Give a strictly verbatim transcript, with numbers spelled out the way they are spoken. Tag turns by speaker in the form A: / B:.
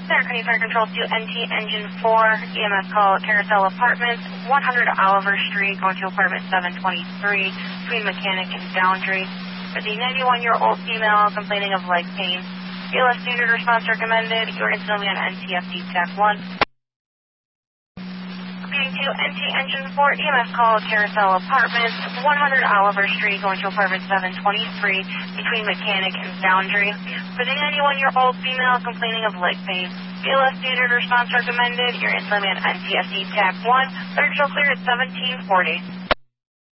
A: Center County Fire Control to N T Engine four, E M S call Carousel Apartments, one hundred Oliver Street, going to apartment seven twenty-three, between Mechanic and Foundry. For the ninety-one-year-old female complaining of leg pain, B L S standard response recommended. You are instantly on N T F D T A C one. Repeating to N T Engine four, E M S call Carousel Apartments, one hundred Oliver Street, going to apartment seven twenty-three, between Mechanic and Foundry. For the ninety-one-year-old female complaining of leg pain, B L S standard response recommended. You're instantly on N T F D T A C one. Third show clear at seventeen forty.